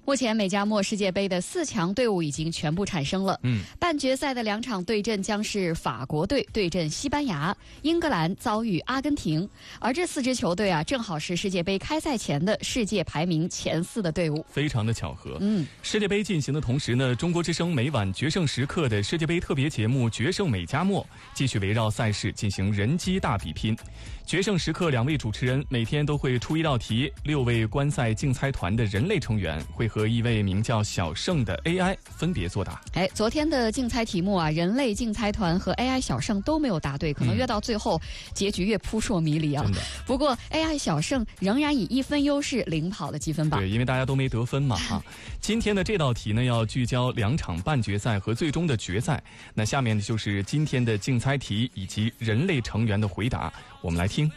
目前美加墨世界杯的4强队伍已经全部产生了。半决赛的2场对阵将是法国队对阵西班牙，英格兰遭遇阿根廷。而这4支球队啊，正好是世界杯开赛前的世界排名前4的队伍， 非常的巧合。世界杯进行的同时呢，中国之声每晚决胜时刻的世界杯特别节目《决胜美加墨》继续围绕赛事进行人机大比拼。决胜时刻2位主持人每天都会出1道题，6位观赛竞猜团的人类成员会和一位名叫小盛的 AI 分别作答。 昨天的竞猜题目啊，人类竞猜团和 AI 小盛都没有答对，可能越到最后结局越扑朔迷离啊。不过 AI 小盛仍然以1分优势领跑了积分榜。 对，因为大家都没得分嘛哈。今天的这道题呢，要聚焦2场半决赛和最终的决赛。那下面就是今天的竞猜题以及人类成员的回答，我们来听。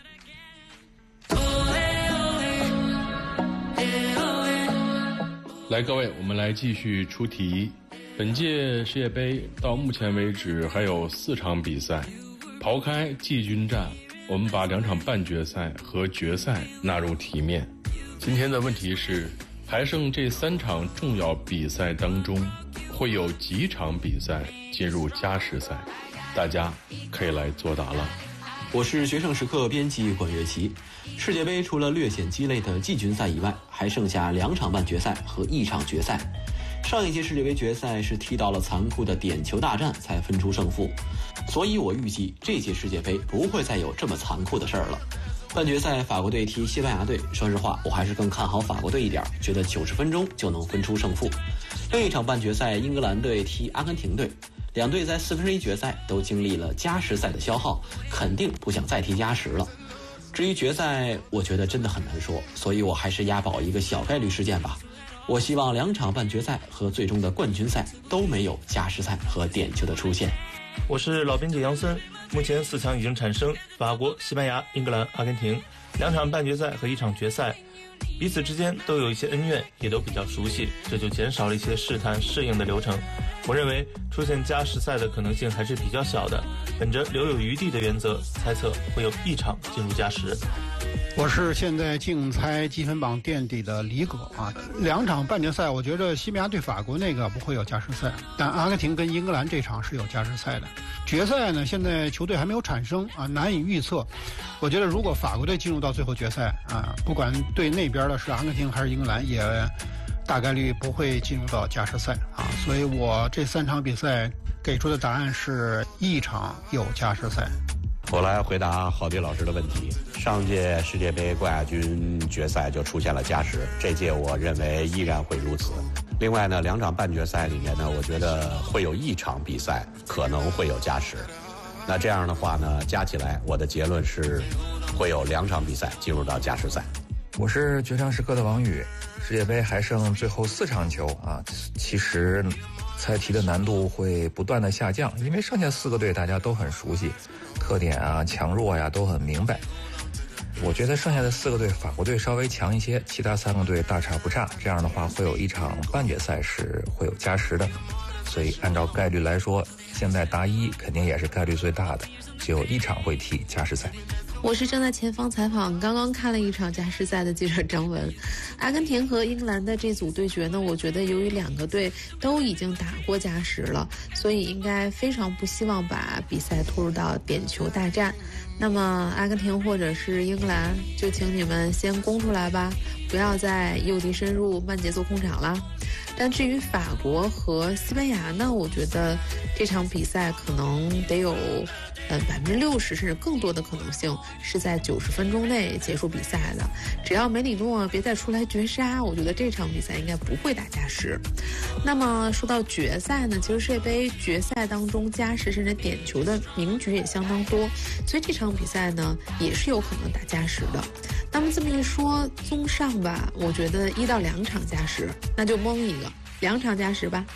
来，各位，我们来继续出题。本届世界杯到目前为止还有4场比赛，刨开季军战，我们把2场半决赛和决赛纳入题面。今天的问题是，还剩这3场重要比赛当中，会有几场比赛进入加时赛？大家可以来作答了。 我是决胜时刻编辑管乐琪。世界杯除了略显鸡肋的季军赛以外，还剩下2场半决赛和1场决赛。上一届世界杯决赛是踢到了残酷的点球大战才分出胜负，所以我预计这届世界杯不会再有这么残酷的事儿了。半决赛法国队踢西班牙队，说实话我还是更看好法国队一点，觉得90分钟就能分出胜负。另一场半决赛英格兰队踢阿根廷队，2队在4分之一决赛都经历了加时赛的消耗，肯定不想再踢加时了。至于决赛，我觉得真的很难说，所以我还是押宝一个小概率事件吧。我希望2场半决赛和最终的冠军赛都没有加时赛和点球的出现。 我是老编辑杨森。目前4强已经产生，法国、西班牙、英格兰、阿根廷，2场半决赛和1场决赛，彼此之间都有一些恩怨，也都比较熟悉，这就减少了一些试探适应的流程。我认为出现加时赛的可能性还是比较小的，本着留有余地的原则，猜测会有1场进入加时。 我是现在竞猜积分榜垫底的李葛啊，2场半决赛，我觉着西班牙对法国那个不会有加时赛，但阿根廷跟英格兰这场是有加时赛的。决赛呢，现在球队还没有产生啊，难以预测。我觉得如果法国队进入到最后决赛啊，不管对那边的是阿根廷还是英格兰，也大概率不会进入到加时赛啊，所以我这3场比赛给出的答案是1场有加时赛。 我来回答郝迪老师的问题。上届世界杯冠亚军决赛就出现了加时，这届我认为依然会如此。另外呢，2场半决赛里面呢，我觉得会有1场比赛可能会有加时。那这样的话呢，加起来我的结论是会有2场比赛进入到加时赛。 我是决胜时刻的王宇。世界杯还剩最后4场球啊，其实猜题的难度会不断的下降，因为剩下4个队大家都很熟悉，特点啊、强弱呀都很明白。我觉得剩下的4个队，法国队稍微强一些，其他3个队大差不差。这样的话，会有1场半决赛是会有加时的。所以按照概率来说，现在答1肯定也是概率最大的，只有1场会踢加时赛。 我是正在前方采访，刚刚看了1场加时赛的记者张文。阿根廷和英格兰的这组对决呢，我觉得由于2个队都已经打过加时了，所以应该非常不希望把比赛拖入到点球大战。那么阿根廷或者是英格兰，就请你们先攻出来吧，不要再诱敌深入、慢节奏控场了。但至于法国和西班牙呢，我觉得这场比赛可能得有60%甚至更多的可能性是在90分钟内结束比赛的。只要梅里诺别再出来绝杀，我觉得这场比赛应该不会打加时。那么说到决赛呢，其实世界杯决赛当中加时甚至点球的名局也相当多，所以这场比赛呢也是有可能打加时的。那么这么一说，综上吧，我觉得1到2场加时，那就蒙一个2场加时吧。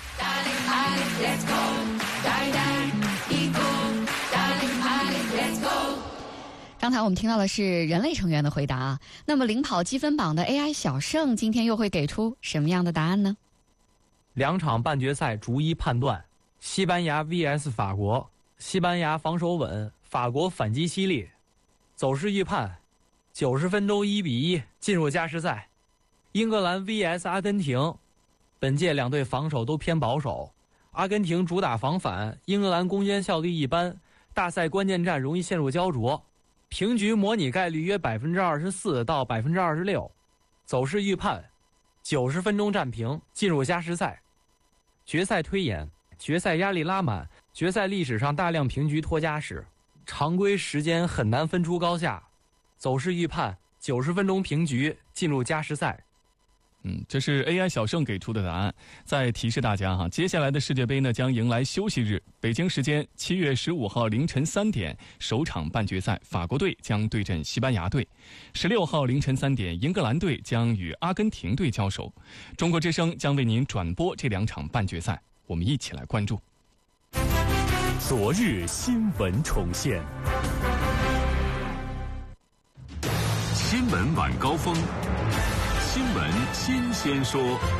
刚才我们听到的是人类成员的回答啊，那么领跑积分榜的 AI 小盛今天又会给出什么样的答案呢 ？2场半决赛逐一判断，西班牙 vs 法国，西班牙防守稳，法国反击犀利，走势预判90分钟1比1进入加时赛。英格兰 vs 阿根廷， 本届两队防守都偏保守，阿根廷主打防反，英格兰攻坚效率一般，大赛关键战容易陷入焦灼。平局模拟概率约24%到26%，走势预判90分钟战平，进入加时赛。决赛推演，决赛压力拉满，决赛历史上大量平局拖加时，常规时间很难分出高下，走势预判90分钟平局，进入加时赛。 这是 AI 小盛给出的答案。再提示大家哈，接下来的世界杯呢将迎来休息日，北京时间7月15号凌晨3点，首场半决赛法国队将对阵西班牙队；16号凌晨3点，英格兰队将与阿根廷队交手。中国之声将为您转播这2场半决赛，我们一起来关注。 昨日新闻重现，新闻晚高峰。新闻新鲜说。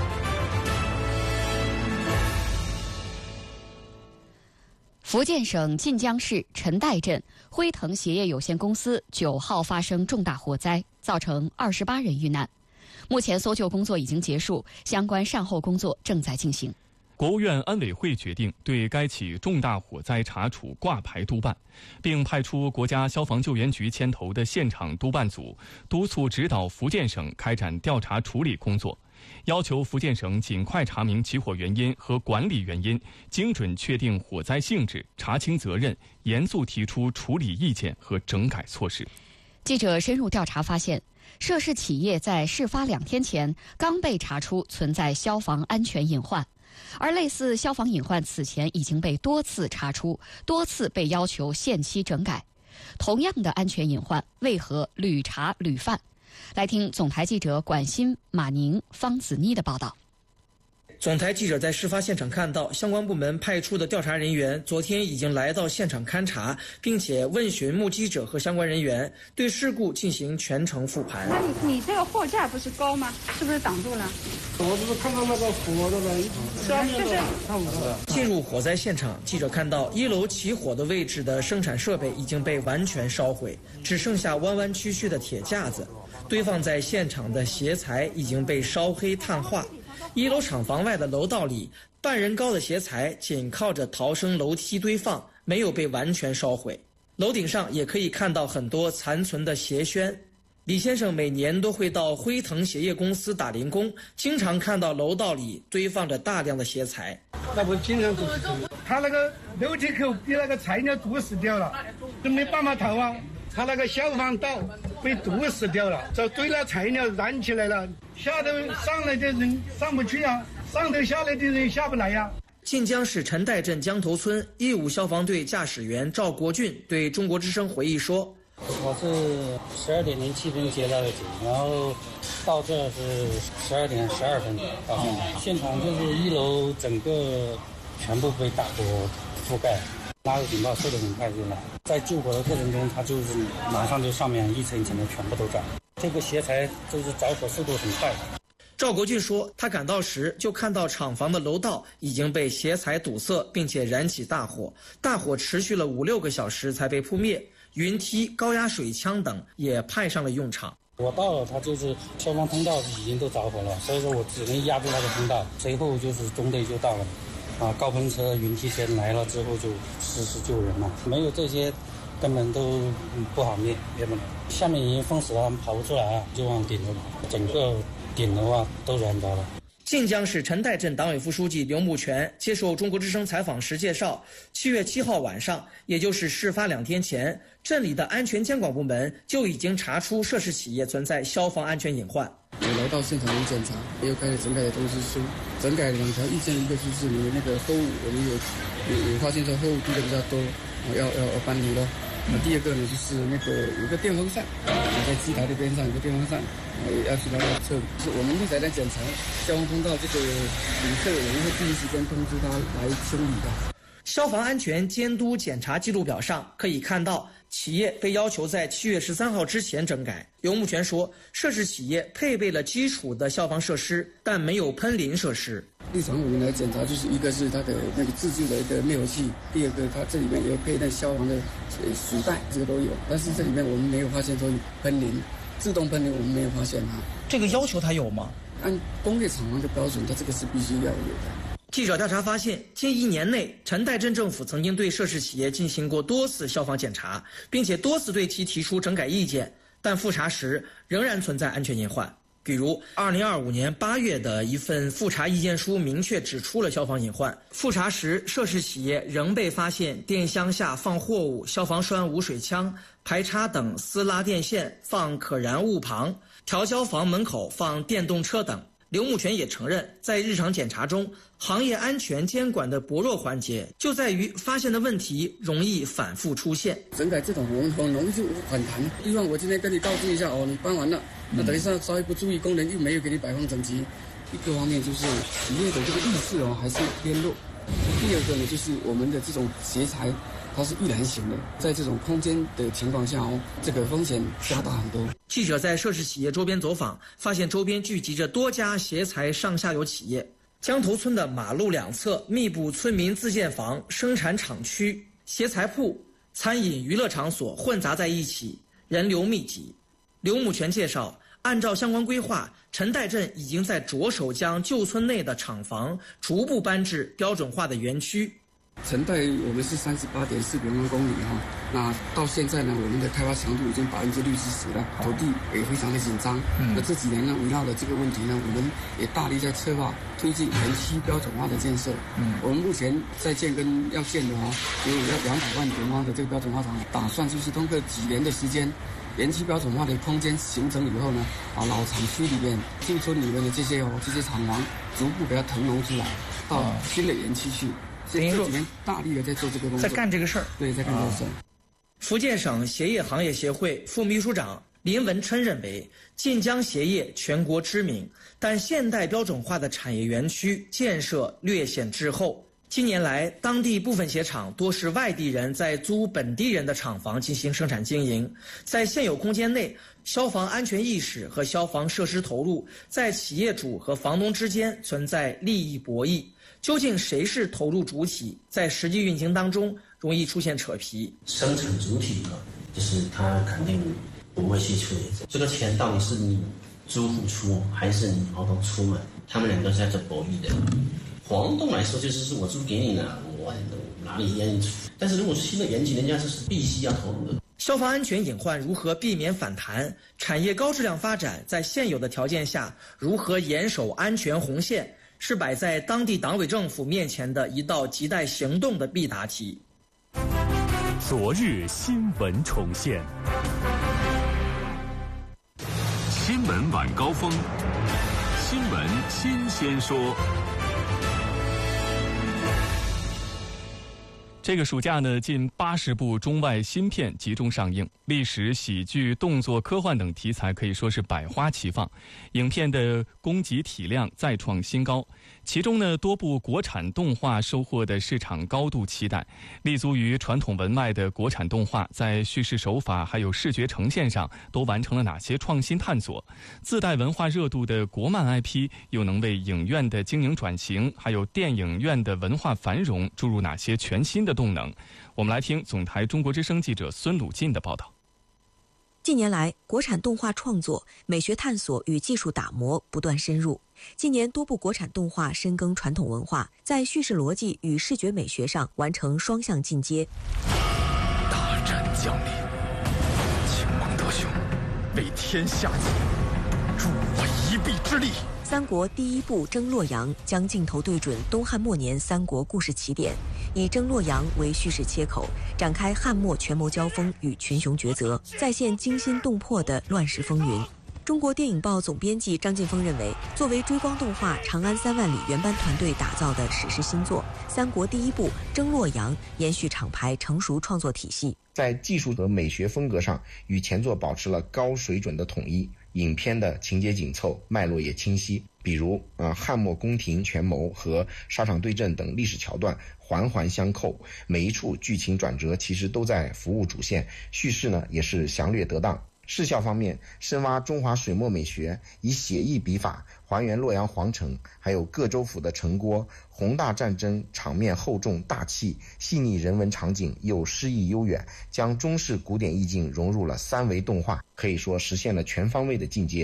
福建省晋江市陈岱镇辉腾鞋业有限公司9号发生重大火灾，造成28人遇难。目前搜救工作已经结束，相关善后工作正在进行。 国务院安委会决定对该起重大火灾查处挂牌督办，并派出国家消防救援局牵头的现场督办组，督促指导福建省开展调查处理工作，要求福建省尽快查明起火原因和管理原因，精准确定火灾性质，查清责任，严肃提出处理意见和整改措施。 记者深入调查发现，涉事企业在事发2天前刚被查出存在消防安全隐患。而类似消防隐患此前已经被多次查出，多次被要求限期整改。同样的安全隐患，为何屡查屡犯？来听总台记者管鑫、马宁、方子妮的报道。 总台记者在事发现场看到，相关部门派出的调查人员昨天已经来到现场勘查，并且问询目击者和相关人员，对事故进行全程复盘。 那你这个货架不是高吗？是不是挡住了？ 我这是看到那个火的了，下面的看不到。 进入火灾现场，记者看到1楼起火的位置的生产设备已经被完全烧毁，只剩下弯弯曲曲的铁架子，堆放在现场的鞋材已经被烧黑碳化。1楼厂房外的楼道里，半人高的鞋材紧靠着逃生楼梯堆放，没有被完全烧毁。楼顶上也可以看到很多残存的鞋楦。李先生每年都会到辉腾鞋业公司打零工，经常看到楼道里堆放着大量的鞋材。 那不经常都是他那个楼梯口被那个材料堵死掉了，都没办法逃啊。他那个消防道被堵死掉了，这堆了材料燃起来了，下头上来的人上不去啊，上头下来的人下不来呀。 晋江市陈岱镇江头村义务消防队驾驶员赵国俊对中国之声回忆说：“ 我是12点07分接到的警，然后到这是12点12分到现场，就是1楼整个全部被大火覆盖。”拉入警报速度很快就来，在救火的过程中，它就是马上就上面一层一层的全部都着。这个鞋材就是着火速度很快。 赵国俊说，他赶到时就看到厂房的楼道已经被鞋材堵塞，并且燃起大火，大火持续了5-6个小时才被扑灭，云梯、高压水枪等也派上了用场。 我到了，它就是消防通道已经都着火了，所以说我只能压住那个通道，随后就是中队就到了。高喷车、云梯车来了之后就实施救人了，没有这些根本都不好灭不了。下面已经封死了，他们跑不出来啊，就往顶楼跑，整个顶楼啊都燃着了。 晋江市陈岱镇党委副书记刘木全接受中国之声采访时介绍，7月7号晚上，也就是事发2天前，镇里的安全监管部门就已经查出涉事企业存在消防安全隐患。 我来到现场有检查，也有开始整改的通知书，整改2条意见，一个就是你那个货物，我们有发现说货物堆的比较多，要搬离了。第二个呢，就是那个有个电风扇，在机台的边上有个电风扇，要去那个测。是我们刚才在检查消防通道，这个旅客我们会第一时间通知他来清理的。 消防安全监督检查记录表上可以看到，企业被要求在7月13号之前整改。刘木全说，涉事企业配备了基础的消防设施，但没有喷淋设施。 日常我们来检查，就是一个是它的那个自制的一个灭火器，第二个它这里面也有配带消防的水袋，这个都有。但是这里面我们没有发现说喷淋，自动喷淋我们没有发现啊。 这个要求它有吗？ 按工业厂房的标准，它这个是必须要有的。 记者调查发现，近1年内，陈代镇政府曾经对涉事企业进行过多次消防检查，并且多次对其提出整改意见，但复查时仍然存在安全隐患。比如2025年8月的一份复查意见书明确指出了消防隐患。复查时，涉事企业仍被发现电箱下放货物、消防栓无水枪、排插等私拉电线放可燃物旁、调消防门口放电动车等。刘木全也承认，在日常检查中，行业安全监管的薄弱环节就在于发现的问题容易反复出现。 整改这种很容易就反弹。比方我今天跟你告知一下你搬完了，那等一下稍微不注意，工人又没有给你摆放整齐。一个方面就是企业的这个意识还是偏弱。第二个呢，就是我们的这种协材，它是易燃型的，在这种空间的情况下这个风险加大很多。 记者在涉事企业周边走访，发现周边聚集着多家协材上下游企业。江头村的马路两侧密布村民自建房、生产厂区、协材铺、餐饮娱乐场所混杂在一起，人流密集。刘木全介绍，按照相关规划，陈代镇已经在着手将旧村内的厂房逐步搬至标准化的园区。 陈代我们是38.4平方公里那到现在呢，我们的开发强度已经60%了，土地也非常的紧张。那这几年呢，围绕着这个问题呢，我们也大力在策划推进园区标准化的建设。我们目前在建跟要建的有200万平方的这个标准化厂，打算就是通过几年的时间，园区标准化的空间形成以后呢，老厂区里面、旧村里面的这些厂房逐步给它腾挪出来，到新的园区去。这几年大力的在做这个工作， 在干这个事儿。 对，在干这个事儿。 福建省鞋业行业协会副秘书长林文琛认为，晋江鞋业全国知名，但现代标准化的产业园区建设略显滞后。近年来，当地部分鞋厂多是外地人在租本地人的厂房进行生产经营，在现有空间内，消防安全意识和消防设施投入在企业主和房东之间存在利益博弈。究竟谁是投入主体，在实际运行当中容易出现扯皮。 生产主体就是他肯定不会去处理这个钱到底是你租户出还是你房东出嘛？他们两个是在做博弈的。房东来说就是我租给你了，我哪里愿意出？但是如果是新的园区，人家是必须要投入的。 消防安全隐患如何避免反弹？产业高质量发展在现有的条件下如何严守安全红线？是摆在当地党委政府面前的一道亟待行动的必答题。 昨日新闻重现，新闻晚高峰，新闻新鲜说。 这个暑假呢，近80部中外新片集中上映，历史、喜剧、动作、科幻等题材可以说是百花齐放，影片的供给体量再创新高。其中呢，多部国产动画收获的市场高度期待。立足于传统文脉的国产动画，在叙事手法还有视觉呈现上都完成了哪些创新探索？自带文化热度的国漫 IP 又能为影院的经营转型，还有电影院的文化繁荣注入哪些全新的动能？我们来听总台中国之声记者孙鲁进的报道。 近年来，国产动画创作、美学探索与技术打磨不断深入。今年多部国产动画深耕传统文化，在叙事逻辑与视觉美学上完成双向进阶。 大战将临，请蒙德兄为天下计，助我一臂之力。 三国第一部《征洛阳》将镜头对准东汉末年三国故事起点，以征洛阳为叙事切口，展开汉末权谋交锋与群雄抉择，再现惊心动魄的乱世风云。中国电影报总编辑张劲峰认为，作为追光动画《长安3万里》原班团队打造的史诗新作，三国第一部《征洛阳》延续厂牌成熟创作体系， 在技术和美学风格上与前作保持了高水准的统一。影片的情节紧凑，脉络也清晰，比如汉末宫廷权谋和沙场对阵等历史桥段环环相扣，每一处剧情转折其实都在服务主线，叙事呢也是详略得当。视效方面，深挖中华水墨美学，以写意笔法还原洛阳皇城，还有各州府的城郭，宏大战争场面厚重大气，细腻人文场景又诗意悠远，将中式古典意境融入了3维动画，可以说实现了全方位的进阶。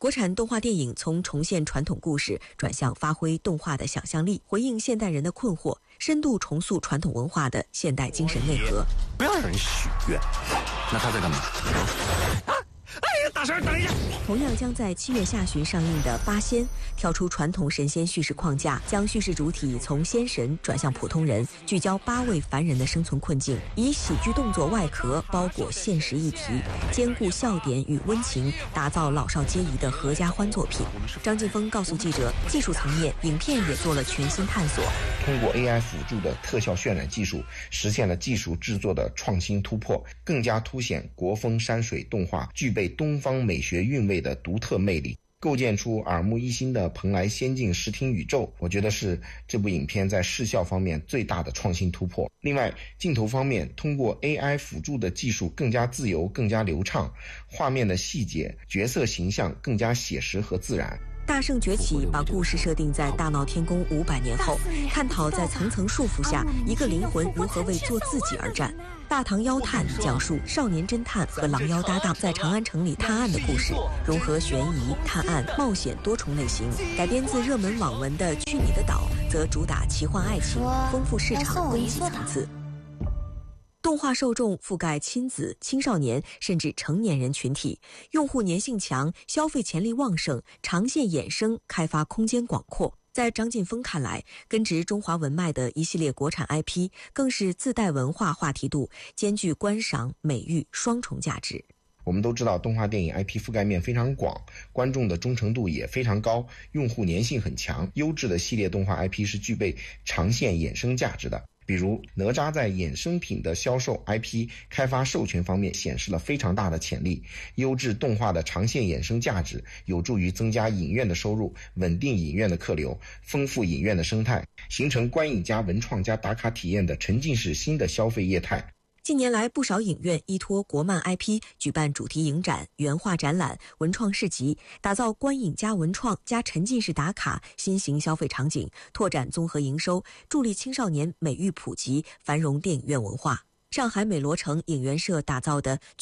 国产动画电影从重现传统故事转向发挥动画的想象力，回应现代人的困惑，深度重塑传统文化的现代精神内核。 不要让人许愿，那他在干嘛？哎呀，大婶，等一下！ 同样将在7月下旬上映的《八仙》，跳出传统神仙叙事框架，将叙事主体从仙神转向普通人，聚焦8位凡人的生存困境，以喜剧动作外壳包裹现实议题，兼顾笑点与温情，打造老少皆宜的合家欢作品。张劲峰告诉记者，技术层面，影片也做了全新探索。 通过 AI 辅助的特效渲染技术，实现了技术制作的创新突破，更加凸显国风山水动画具备东方美学韵味的独特魅力，构建出耳目一新的蓬莱仙境视听宇宙。我觉得是这部影片在视效方面最大的创新突破。另外，镜头方面，通过 AI 辅助的技术更加自由、更加流畅，画面的细节、角色形象更加写实和自然。 大圣崛起把故事设定在大闹天宫500年后，探讨在层层束缚下，一个灵魂如何为做自己而战。大唐妖探讲述少年侦探和狼妖搭档在长安城里探案的故事，融合悬疑、探案、冒险多重类型。改编自热门网文的《去你的岛》则主打奇幻爱情，丰富市场供给层次。动画受众覆盖亲子、青少年甚至成年人群体，用户粘性强，消费潜力旺盛，长线衍生开发空间广阔。在张劲峰看来，根植中华文脉的一系列国产 IP 更是自带文化话题度，兼具观赏、美育双重价值。 我们都知道，动画电影 IP 覆盖面非常广，观众的忠诚度也非常高，用户粘性很强。优质的系列动画 IP 是具备长线衍生价值的。比如哪吒在衍生品的销售、IP 开发、授权方面显示了非常大的潜力。优质动画的长线衍生价值有助于增加影院的收入，稳定影院的客流，丰富影院的生态，形成观影加文创加打卡体验的沉浸式新的消费业态。 近年来，不少影院依托国漫 IP 举办主题影展、原画展览、文创市集，打造观影加文创加沉浸式打卡新型消费场景，拓展综合营收，助力青少年美育普及，繁荣电影院文化。上海美罗城影园社打造的